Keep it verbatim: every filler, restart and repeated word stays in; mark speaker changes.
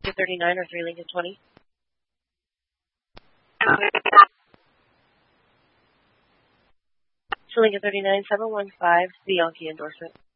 Speaker 1: Lincoln thirty-nine or three Lincoln twenty? To Lincoln thirty-nine, seven one five, the Yankee endorsement.